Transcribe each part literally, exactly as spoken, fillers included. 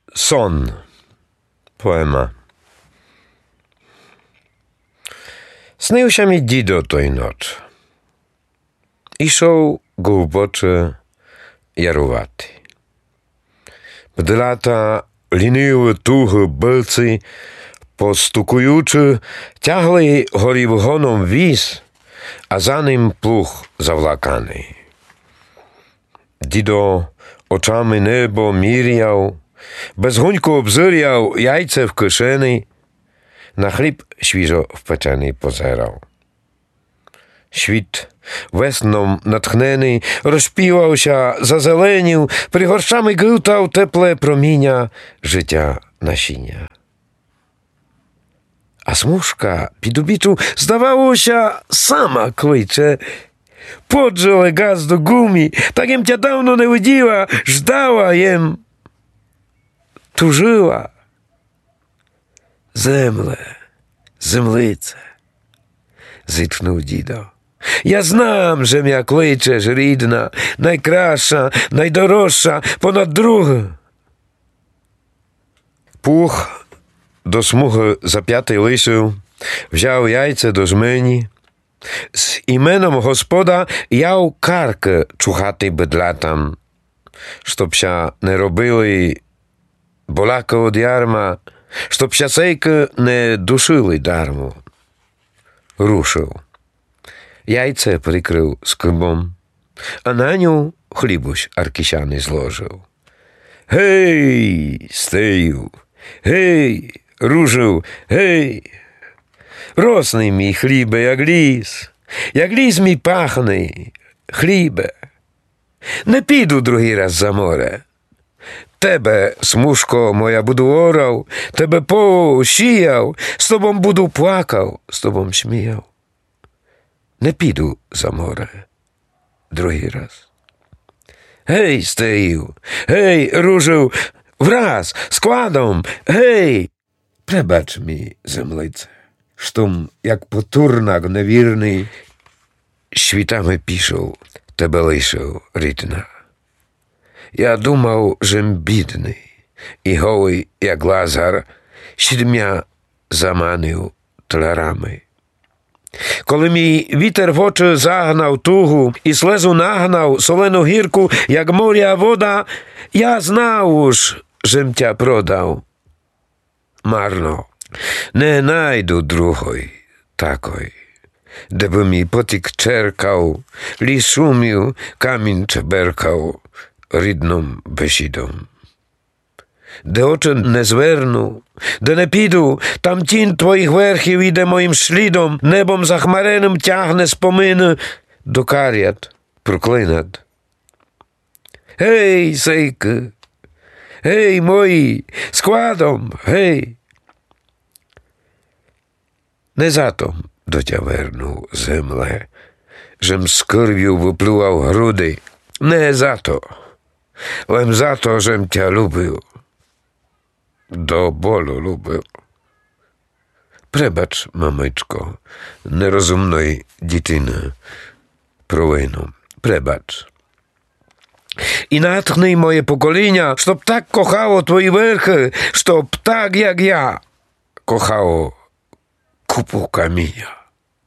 Сон. Poema. Снився мій дідо той ноч. Ішов глибоче ярувати. Бдлата ліниво туги билці, постукуючи, тягли горів гоном віз, а за ним плуг завлаканий. Дідо очами небо міряв, безгунько обзиряв яйце в кишені, на хліб свіжо впечений позирав. Świt wesną natchniony rozpiłał-się, zazelenił, prigorszami grutał teple promienia życia nasienia. A smuszka pidubiczu zdawało się sama kłycze. Podrzele gaz do gumi, tak jem cię dawno nie widziała, żdała jem, tużyła. Земле, землице, зітхнув дідо. Я знам, że м'я кличеш, рідна, найкраща, найдорожча, понад друге. Пух до смуги зап'ятий лисив, взяв яйце до жмені, з іменом Господа яв карки чухати бедлатам, щоб ся не робили боляка од ярма, щоб сясейки не душили дарму. Рушив. Яйце прикрив скибом, а на ню хлібусь аркісяний зложив. Гей, стею, гей, ружив, гей, росний мій хлібе, як ліс, як ліс мій пахний, хлібе. Не піду другий раз за море. Тебе, смужко моя, буду орав, тебе посіяв, з тобом буду плакав, з тобом сміяв. Не піду за море другий раз. Гей, стею, гей, ружив, враз, складом, гей! Пребач мій, землице, штом, як потурнак невірний, світами пішов, тебе лишив, рідна. Я думав, жем бідний, і голий, як Лазар, сідмя заманив тлярами. Коли мій вітер в очі загнав тугу і слезу нагнав солену гірку, як моря вода, я знав уж, жем тя продав. Марно, не найду другої такої, де би мій потік черкав, ліс шумів, камінь чеберкав, рідним бесідом. Де очі не зверну, де не піду, там тінь твоїх верхів іде моїм слідом, небом захмареним тягне спомини до карят проклинат. Гей, сейки, гей, мої, складом, гей. Не затом до тя верну, земле, жем з кирв'ю виплював груди, не зато, лем зато, жем тя любив. До болю любив. Пребач, мамичко, нерозумної дитини, провину. Пребач. І натхни моє покоління, щоб так кохало твої верхи, щоб так, як я, кохало купу каміння.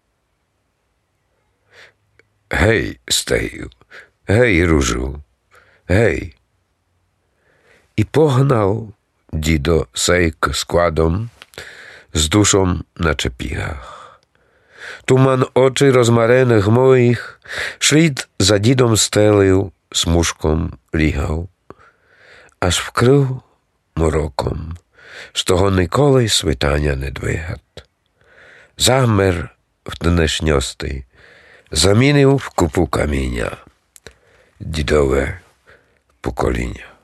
Гей, стею, гей, ружу, гей. І погнав дідо сейк складом, з душом на чепігах. Туман очі розмарених моїх, шлід за дідом стелив, смужком лігав, аж вкрив мороком, з того ніколи світання не двигат. Замер в днешньости, замінив в купу каміння дідове покоління.